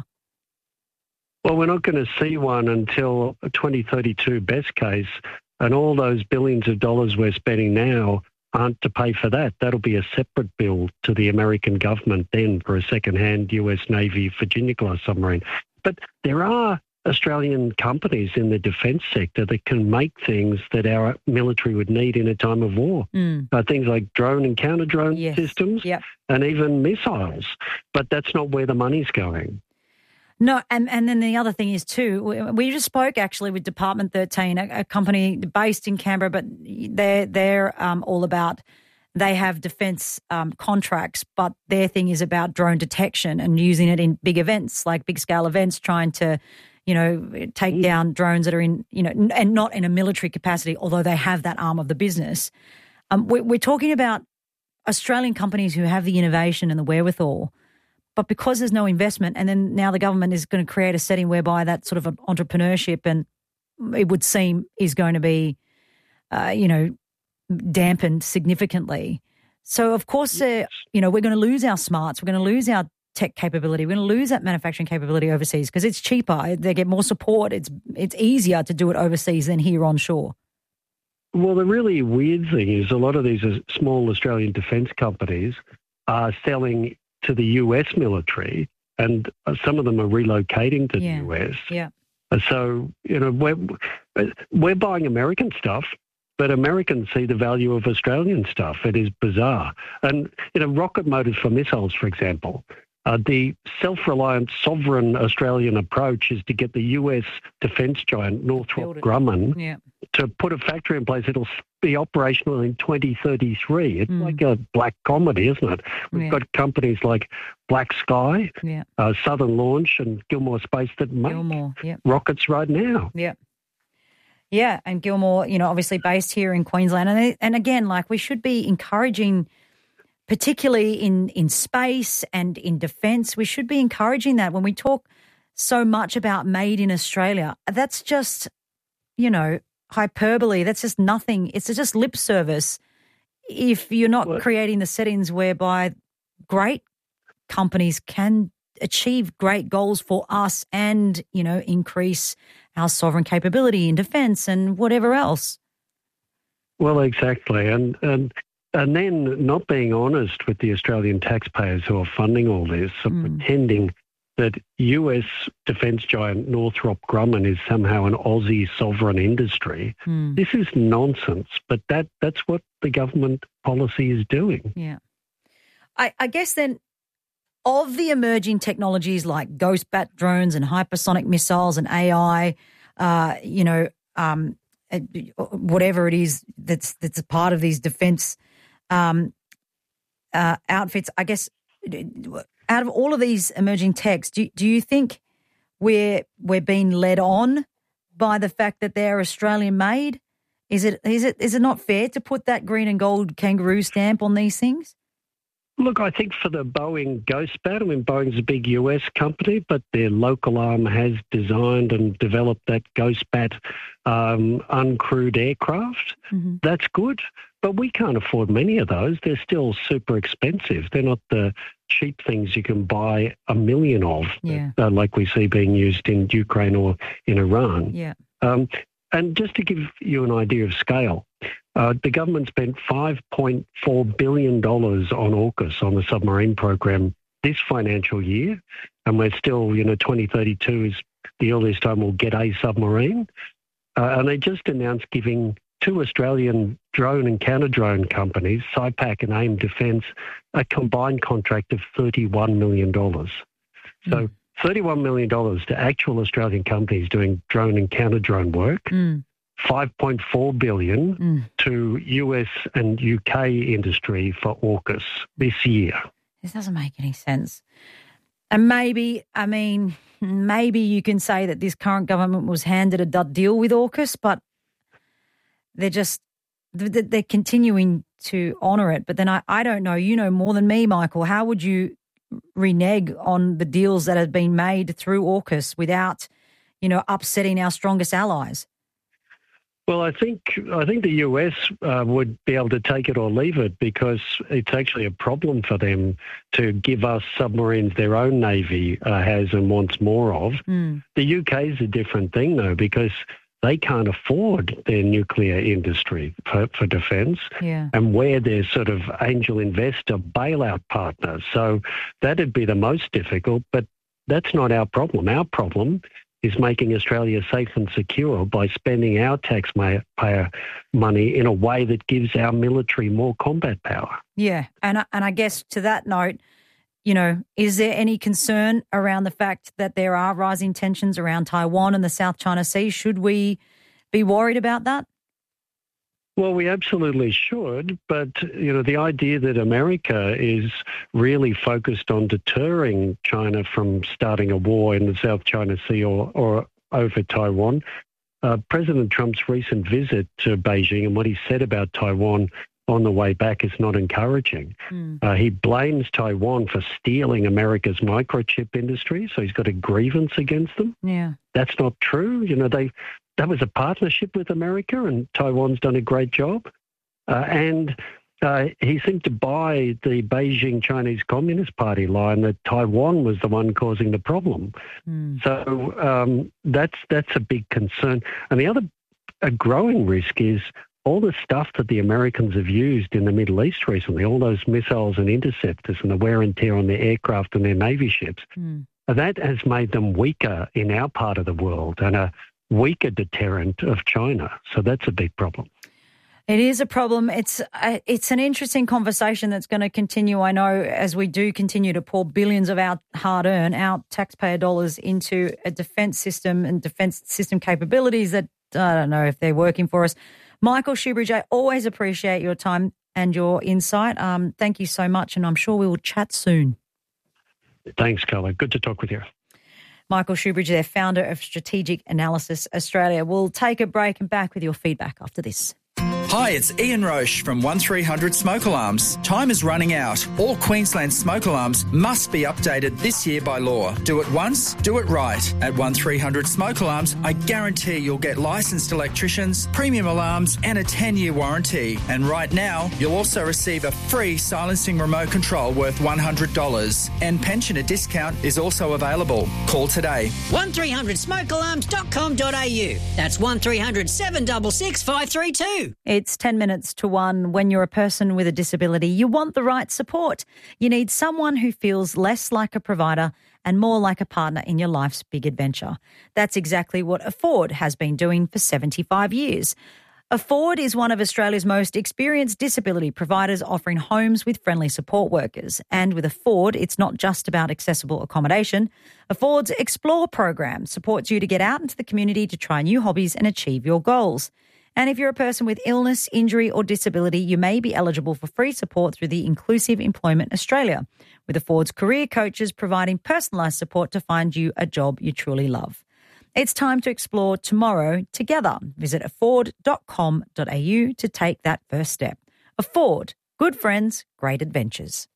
Speaker 4: Well, we're not going to see one until twenty thirty-two best case, and all those billions of dollars we're spending now aren't to pay for that. That'll be a separate bill to the American government then for a second-hand U S Navy Virginia-class submarine. But there are Australian companies in the defence sector that can make things that our military would need in a time of war.
Speaker 9: Mm.
Speaker 4: Uh, things like drone and counter-drone
Speaker 9: yes.
Speaker 4: systems
Speaker 9: yep.
Speaker 4: and even missiles. But that's not where the money's going.
Speaker 9: No, and, and then the other thing is too, we, we just spoke actually with Department thirteen, a, a company based in Canberra, but they're, they're um, all about, they have defence um, contracts, but their thing is about drone detection and using it in big events, like big scale events, trying to, you know, take down drones that are in, you know, and not in a military capacity, although they have that arm of the business. Um, we, we're talking about Australian companies who have the innovation and the wherewithal, but because there's no investment, and then now the government is going to create a setting whereby that sort of entrepreneurship, and it would seem, is going to be, uh, you know, dampened significantly. So, of course, uh, you know, we're going to lose our smarts. We're going to lose our tech capability. We're going to lose that manufacturing capability overseas because it's cheaper. They get more support. It's it's easier to do it overseas than here onshore.
Speaker 4: Well, the really weird thing is a lot of these small Australian defence companies are selling to the U S military, and some of them are relocating to
Speaker 9: yeah.
Speaker 4: the U S.
Speaker 9: Yeah.
Speaker 4: So, you know, we're, we're buying American stuff, but Americans see the value of Australian stuff. It is bizarre. And, you know, rocket motors for missiles, for example, uh, the self-reliant sovereign Australian approach is to get the U S defence giant Northrop Grumman
Speaker 9: yeah.
Speaker 4: to put a factory in place. It'll be operational in twenty thirty-three. It's
Speaker 9: Mm.
Speaker 4: like a black comedy, isn't it? We've
Speaker 9: Yeah.
Speaker 4: got companies like Black Sky,
Speaker 9: Yeah.
Speaker 4: uh, Southern Launch and Gilmore Space that make
Speaker 9: Gilmore, yep.
Speaker 4: rockets right now.
Speaker 9: Yeah. Yeah, and Gilmore, you know, obviously based here in Queensland. And and again, like we should be encouraging, particularly in, in space and in defence, we should be encouraging that when we talk so much about made in Australia. That's just, you know, hyperbole. That's just nothing. It's just lip service if you're not
Speaker 4: What?
Speaker 9: creating the settings whereby great companies can achieve great goals for us and, you know, increase our sovereign capability in defence and whatever else.
Speaker 4: Well, exactly. And, and and then not being honest with the Australian taxpayers who are funding all this, or
Speaker 9: Mm.
Speaker 4: pretending that U S defence giant Northrop Grumman is somehow an Aussie sovereign industry.
Speaker 9: Mm.
Speaker 4: This is nonsense, but that, that's what the government policy is doing.
Speaker 9: Yeah. I, I guess then of the emerging technologies like ghost bat drones and hypersonic missiles and A I, uh, you know, um, uh, whatever it is that's that's a part of these defence um, uh, outfits, I guess out of all of these emerging techs, do, do you think we're we're being led on by the fact that they're Australian made? Is it is it is it not fair to put that green and gold kangaroo stamp on these things?
Speaker 4: Look, I think for the Boeing Ghost Bat, I mean, Boeing's a big U S company, but their local arm has designed and developed that Ghost Bat um, uncrewed aircraft.
Speaker 9: Mm-hmm.
Speaker 4: That's good, but we can't afford many of those. They're still super expensive. They're not the cheap things you can buy a million of,
Speaker 9: Yeah.
Speaker 4: uh, like we see being used in Ukraine or in Iran.
Speaker 9: Yeah.
Speaker 4: Um, and just to give you an idea of scale, uh, the government spent five point four billion dollars on AUKUS, on the submarine program, this financial year, and we're still, you know, twenty thirty-two is the earliest time we'll get a submarine. Uh, and they just announced giving two Australian drone and counter-drone companies, SciPac and AIM Defence, a combined contract of thirty-one million dollars. So
Speaker 9: Mm.
Speaker 4: thirty-one million dollars to actual Australian companies doing drone and counter-drone work,
Speaker 9: Mm.
Speaker 4: five point four billion dollars
Speaker 9: Mm.
Speaker 4: to U S and U K industry for AUKUS this year.
Speaker 9: This doesn't make any sense. And maybe, I mean, maybe you can say that this current government was handed a dud deal with AUKUS, but they're just, they're continuing to honour it. But then I, I don't know, you know more than me, Michael. How would you renege on the deals that have been made through AUKUS without, you know, upsetting our strongest allies?
Speaker 4: Well, I think I think the U S uh, would be able to take it or leave it because it's actually a problem for them to give us submarines their own Navy uh, has and wants more of. Mm. The U K is a different thing, though, because they can't afford their nuclear industry for, for defence,
Speaker 9: yeah.
Speaker 4: and we're their sort of angel investor bailout partner. So that'd be the most difficult, but that's not our problem. Our problem is making Australia safe and secure by spending our taxpayer money in a way that gives our military more combat power.
Speaker 9: Yeah, and I, and I guess to that note, you know, is there any concern around the fact that there are rising tensions around Taiwan and the South China Sea? Should we be worried about that?
Speaker 4: Well, we absolutely should, but, you know, the idea that America is really focused on deterring China from starting a war in the South China Sea or, or over Taiwan, uh, President Trump's recent visit to Beijing and what he said about Taiwan on the way back is not encouraging. Mm. Uh, he blames Taiwan for stealing America's microchip industry, so he's got a grievance against them.
Speaker 9: Yeah.
Speaker 4: That's not true. You know, they... That was a partnership with America, and Taiwan's done a great job. Uh, and uh, he seemed to buy the Beijing Chinese Communist Party line that Taiwan was the one causing the problem. Mm. So um, that's that's a big concern. And the other a growing risk is all the stuff that the Americans have used in the Middle East recently, all those missiles and interceptors and the wear and tear on their aircraft and their Navy ships, mm. that has made them weaker in our part of the world and a weaker deterrent of China. So that's a big problem.
Speaker 9: It is a problem. It's uh, it's an interesting conversation that's going to continue, I know, as we do continue to pour billions of our hard-earned, our taxpayer dollars into a defence system and defence system capabilities that I don't know if they're working for us. Michael Shoebridge, I always appreciate your time and your insight. Um, thank you so much, and I'm sure we will chat soon.
Speaker 4: Thanks, Carla. Good to talk with you.
Speaker 9: Michael Shoebridge, their founder of Strategic Analysis Australia. We'll take a break and back with your feedback after this.
Speaker 5: Hi, it's Ian Roche from one three hundred Smoke Alarms. Time is running out. All Queensland smoke alarms must be updated this year by law. Do it once, do it right. At one three hundred Smoke Alarms, I guarantee you'll get licensed electricians, premium alarms and a ten-year warranty. And right now, you'll also receive a free silencing remote control worth one hundred dollars. And pensioner discount is also available. Call today.
Speaker 6: one three hundred smoke alarms dot com dot a u. That's one three hundred seven six six five three two.
Speaker 9: It's ten minutes to one. When you're a person with a disability, you want the right support. You need someone who feels less like a provider and more like a partner in your life's big adventure. That's exactly what Afford has been doing for seventy-five years. Afford is one of Australia's most experienced disability providers, offering homes with friendly support workers. And with Afford, it's not just about accessible accommodation. Afford's Explore program supports you to get out into the community to try new hobbies and achieve your goals. And if you're a person with illness, injury or disability, you may be eligible for free support through the Inclusive Employment Australia, with Afford's career coaches providing personalised support to find you a job you truly love. It's time to explore tomorrow together. Visit afford dot com dot a u to take that first step. Afford. Good friends, great adventures.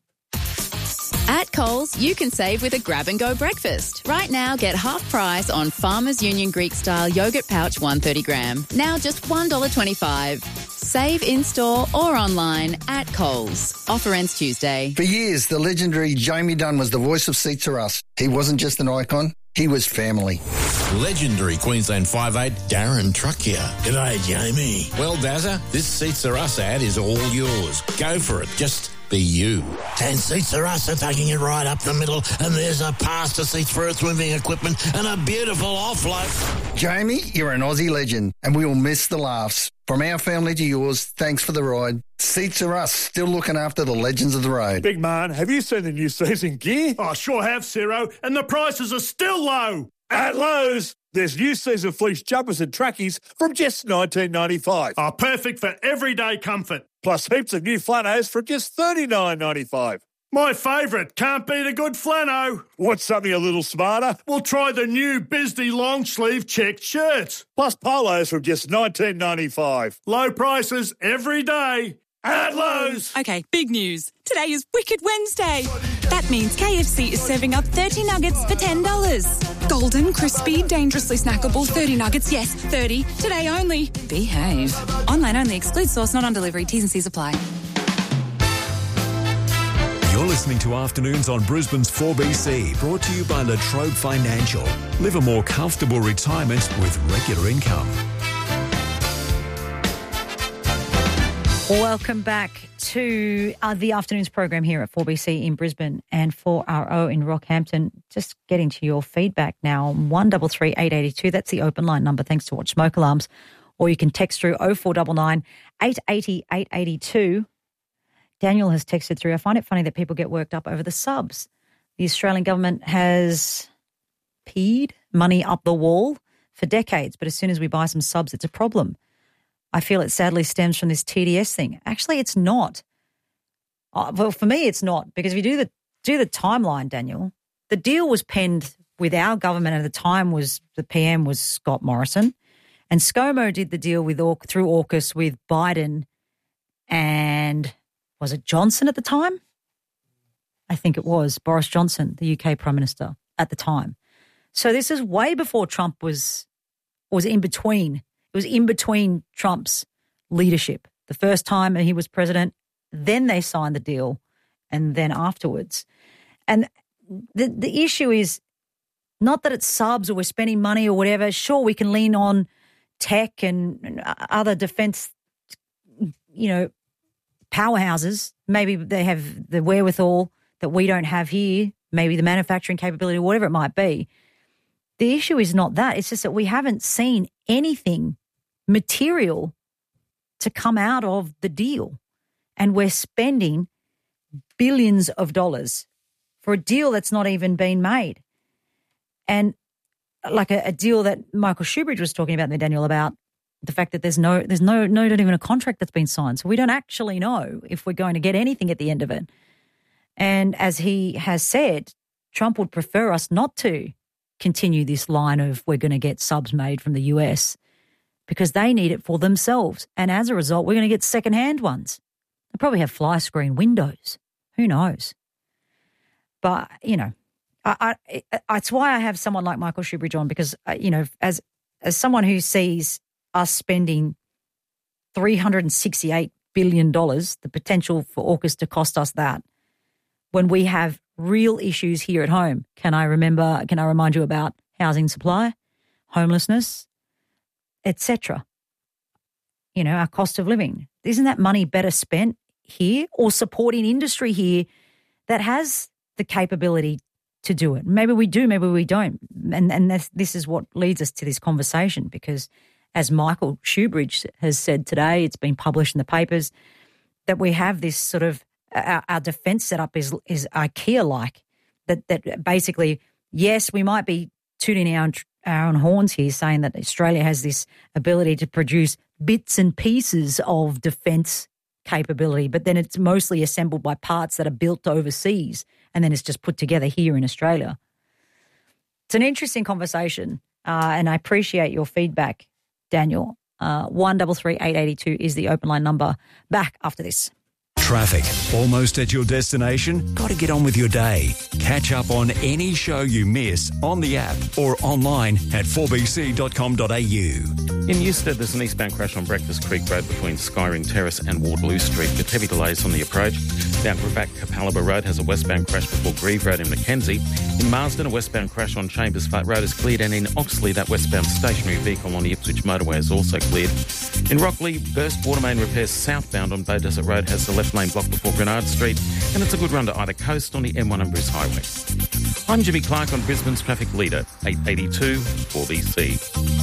Speaker 8: At Coles, you can save with a grab-and-go breakfast. Right now, get half price on Farmers Union Greek-style yogurt pouch one hundred thirty gram. Now just one dollar twenty-five. Save in-store or online at Coles. Offer ends Tuesday.
Speaker 11: For years, the legendary Jamie Dunn was the voice of Seats Are Us. He wasn't just an icon, he was family.
Speaker 25: Legendary Queensland five eight Darren Truck here. G'day, Jamie. Well, Dazza, this Seats Are Us ad is all yours. Go for it. Just be you.
Speaker 10: Ten Seats Are Us are taking it right up the middle, and there's a pass to seats for earth moving equipment and a beautiful offload.
Speaker 11: Jamie, you're an Aussie legend, and we will miss the laughs. From our family to yours, thanks for the ride. Seats Are Us, still looking after the legends of the road.
Speaker 26: Big man, have you seen the new season gear? I sure have, Ciro, and the prices are still low. At Lowe's, there's new season fleece jumpers and trackies from just nineteen ninety-five. Are perfect for everyday comfort. Plus heaps of new flannels for just thirty-nine ninety-five. My favourite, can't beat a good flannel. Want something a little smarter? Well, try the new Bisdee long sleeve checked shirts. Plus polos from just nineteen ninety-five. Low prices every day at Lowe's.
Speaker 27: Okay, big news. Today is Wicked Wednesday.
Speaker 13: That means K F C is serving up thirty nuggets for ten dollars. Golden, crispy, dangerously snackable thirty nuggets. Yes, thirty. Today only. Behave. Online only. Excludes sauce, not on delivery. T's and C's apply.
Speaker 2: You're listening to Afternoons on Brisbane's four B C, brought to you by Latrobe Financial. Live a more comfortable retirement with regular income.
Speaker 9: Welcome back to uh, the afternoon's program here at four B C in Brisbane and four R O in Rockhampton. Just getting to your feedback now. one three three eight eight two. That's the open line number. Thanks to Watch Smoke Alarms. Or you can text through oh four nine nine, eight eight oh, eight eight two. Daniel has texted through. I find it funny that people get worked up over the subs. The Australian government has peed money up the wall for decades, but as soon as we buy some subs, it's a problem. I feel it sadly stems from this T D S thing. Actually, it's not. Uh, well, for me, it's not, because if you do the do the timeline, Daniel, the deal was penned with our government at the time. Was the P M was Scott Morrison, and ScoMo did the deal with through AUKUS with Biden and was it Johnson at the time? I think it was Boris Johnson, the U K Prime Minister at the time. So this is way before Trump was was in between. It was in between Trump's leadership. The first time he was president, then they signed the deal, and then afterwards. And the the issue is not that it's subs or we're spending money or whatever. Sure, we can lean on tech and, and other defence, you know, powerhouses. Maybe they have the wherewithal that we don't have here, maybe the manufacturing capability, whatever it might be. The issue is not that. It's just that we haven't seen anything material to come out of the deal. And we're spending billions of dollars for a deal that's not even been made. And like a, a deal that Michael Shoebridge was talking about there, Daniel, about the fact that there's no, there's no, no, not even a contract that's been signed. So we don't actually know if we're going to get anything at the end of it. And as he has said, Trump would prefer us not to continue this line of we're going to get subs made from the U S because they need it for themselves. And as a result, we're going to get secondhand ones. They'll probably have fly screen windows. Who knows? But, you know, I, I, it's why I have someone like Michael Shoebridge on, because, you know, as as someone who sees us spending three hundred sixty-eight billion dollars, the potential for AUKUS to cost us that, when we have real issues here at home. Can I remember, can I remind you about housing supply, homelessness, et cetera? You know, our cost of living. Isn't that money better spent here or supporting industry here that has the capability to do it? Maybe we do, maybe we don't. And and this, this is what leads us to this conversation, because as Michael Shoebridge has said today, it's been published in the papers, that we have this sort of, our, our defence setup is is IKEA-like, that that basically, yes, we might be tooting our, our own horns here, saying that Australia has this ability to produce bits and pieces of defence capability, but then it's mostly assembled by parts that are built overseas, and then it's just put together here in Australia. It's an interesting conversation, uh, and I appreciate your feedback, Daniel. Uh, one three three eight eight two is the open line number. Back after this.
Speaker 2: Traffic. Almost at your destination? Got to get on with your day. Catch up on any show you miss on the app or online at four b c dot com dot a u.
Speaker 3: In Euston, there's an eastbound crash on Breakfast Creek Road between Skyring Terrace and Waterloo Street with heavy delays on the approach. Down Quebec, Capalaba Road has a westbound crash before Grieve Road in Mackenzie. In Marsden, a westbound crash on Chambers Flat Road is cleared, and in Oxley, that westbound stationary vehicle on the Ipswich motorway is also cleared. In Rockley, burst water main repairs southbound on Bay Desert Road has the left lane blocked before Grenard Street, and it's a good run to either coast on the M one and Bruce Highway. I'm Jimmy Clark on Brisbane's traffic leader, eight eighty-two four B C.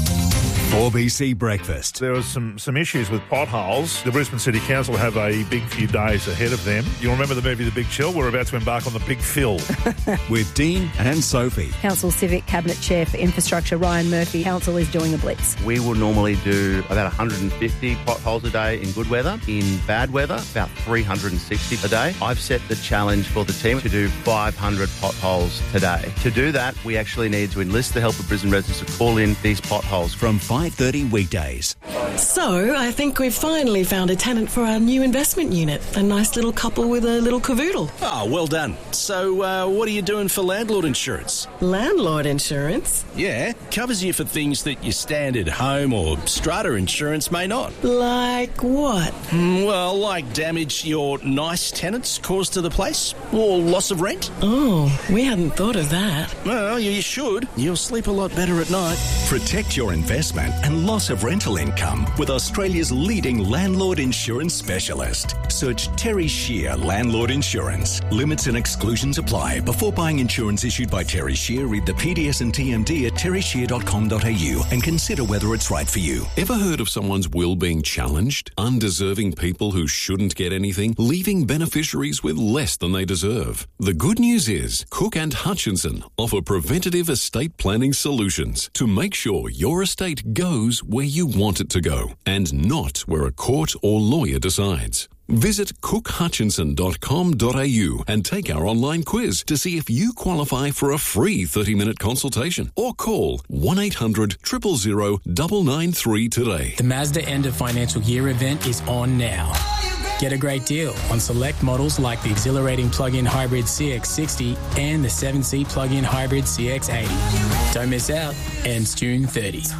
Speaker 2: four B C Breakfast.
Speaker 26: There was some, some issues with potholes. The Brisbane City Council have a big few days ahead of them. You'll remember the movie The Big Chill? We're about to embark on the Big Fill.
Speaker 2: With Dean and Sophie.
Speaker 14: Council Civic Cabinet Chair for Infrastructure, Ryan Murphy. Council is doing a blitz.
Speaker 15: We will normally do about one hundred fifty potholes a day in good weather. In bad weather, about three hundred sixty a day. I've set the challenge for the team to do five hundred potholes today. To do that, we actually need to enlist the help of Brisbane residents to call in these potholes.
Speaker 2: From five five thirty weekdays.
Speaker 16: So, I think we've finally found a tenant for our new investment unit. A nice little couple with a little cavoodle.
Speaker 17: Oh, well done. So, uh, what are you doing for landlord insurance?
Speaker 16: Landlord insurance?
Speaker 17: Yeah, covers you for things that your standard home or strata insurance may not.
Speaker 16: Like what?
Speaker 17: Mm, well, like damage your nice tenants cause to the place, or loss of rent.
Speaker 16: Oh, we hadn't thought of that.
Speaker 17: Well, you should. You'll sleep a lot better at night.
Speaker 18: Protect your investment and loss of rental income with Australia's leading landlord insurance specialist. Search Terry Shear Landlord Insurance. Limits and exclusions apply. Before buying insurance issued by Terry Shear, read the P D S and T M D at terry shear dot com dot a u and consider whether it's right for you.
Speaker 19: Ever heard of someone's will being challenged? Undeserving people who shouldn't get anything, leaving beneficiaries with less than they deserve. The good news is Cook and Hutchinson offer preventative estate planning solutions to make sure your estate goes where you want it to go and not where a court or lawyer decides. Visit cook hutchinson dot com dot a u and take our online quiz to see if you qualify for a free thirty-minute consultation, or call one eight hundred, zero zero zero, nine nine three today.
Speaker 20: The Mazda End of Financial Year event is on now. Get a great deal on select models like the exhilarating plug-in hybrid C X sixty and the seven-seat plug-in hybrid C X eighty. Don't miss out. Ends June thirtieth.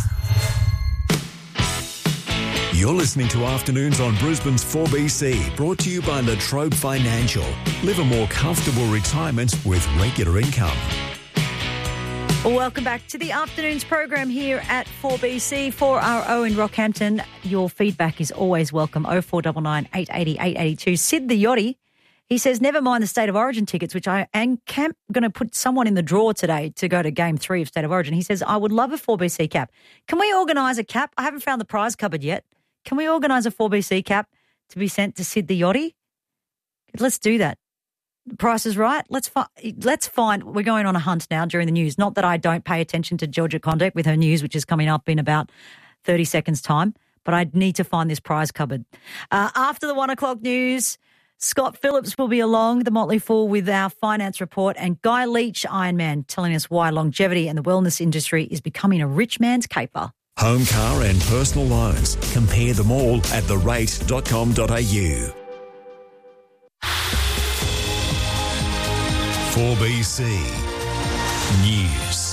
Speaker 2: You're listening to Afternoons on Brisbane's four B C, brought to you by Latrobe Financial. Live a more comfortable retirement with regular income.
Speaker 9: Welcome back to the Afternoons program here at four B C. four R O in Rockhampton. Your feedback is always welcome. oh four nine nine, eight eight zero, eight eight two. Sid the Yachty, he says, never mind the State of Origin tickets, which I am going to put someone in the draw today to go to Game three of State of Origin. He says, I would love a four B C cap. Can we organise a cap? I haven't found the prize cupboard yet. Can we organise a four B C cap to be sent to Sid the Yachty? Let's do that. The price is right. Let's, fi- let's find, we're going on a hunt now during the news. Not that I don't pay attention to Georgia Condict with her news, which is coming up in about thirty seconds' time, but I need to find this prize cupboard. Uh, after the one o'clock news, Scott Phillips will be along, the Motley Fool, with our finance report, and Guy Leach, Ironman, telling us why longevity and the wellness industry is becoming a rich man's caper.
Speaker 2: Home, car and personal loans. Compare them all at the rate dot com dot a u. four B C News.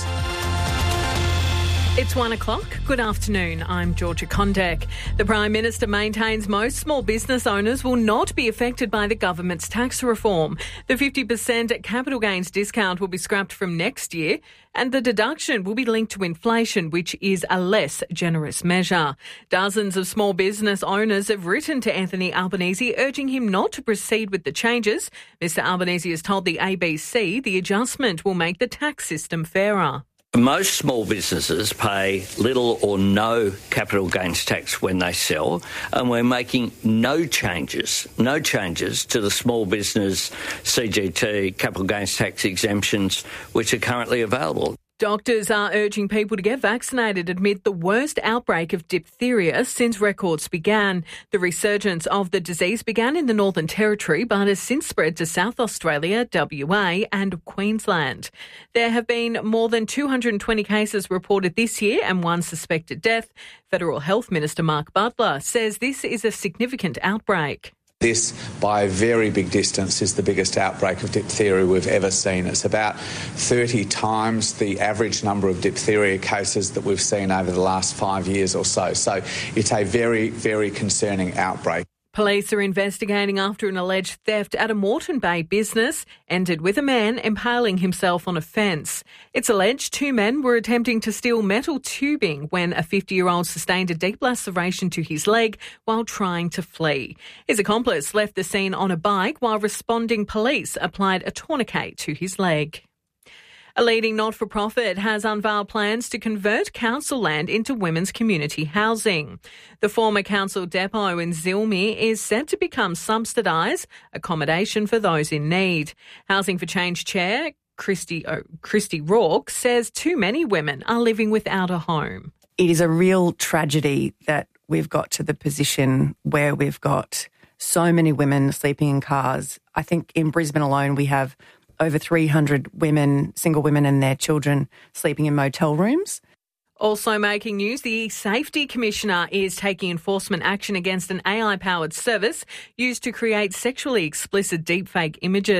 Speaker 7: It's one o'clock. Good afternoon. I'm Georgia Condek. The Prime Minister maintains most small business owners will not be affected by the government's tax reform. The fifty percent capital gains discount will be scrapped from next year, and the deduction will be linked to inflation, which is a less generous measure. Dozens of small business owners have written to Anthony Albanese urging him not to proceed with the changes. Mister Albanese has told the A B C the adjustment will make the tax system fairer.
Speaker 22: Most small businesses pay little or no capital gains tax when they sell, and we're making no changes, no changes to the small business C G T capital gains tax exemptions which are currently available.
Speaker 7: Doctors are urging people to get vaccinated amid the worst outbreak of diphtheria since records began. The resurgence of the disease began in the Northern Territory but has since spread to South Australia, W A and Queensland. There have been more than two hundred twenty cases reported this year and one suspected death. Federal Health Minister Mark Butler says this is a significant outbreak.
Speaker 27: This, by a very big distance, is the biggest outbreak of diphtheria we've ever seen. It's about thirty times the average number of diphtheria cases that we've seen over the last five years or so. So it's a very, very concerning outbreak.
Speaker 7: Police are investigating after an alleged theft at a Moreton Bay business ended with a man impaling himself on a fence. It's alleged two men were attempting to steal metal tubing when a fifty-year-old sustained a deep laceration to his leg while trying to flee. His accomplice left the scene on a bike while responding police applied a tourniquet to his leg. A leading not-for-profit has unveiled plans to convert council land into women's community housing. The former council depot in Zilmi is set to become subsidised accommodation for those in need. Housing for Change Chair Christy, oh, Christy Rourke says too many women are living without a home.
Speaker 28: It is a real tragedy that we've got to the position where we've got so many women sleeping in cars. I think in Brisbane alone we have over three hundred women, single women and their children sleeping in motel rooms.
Speaker 7: Also making news, the Safety Commissioner is taking enforcement action against an A I-powered service used to create sexually explicit deepfake images.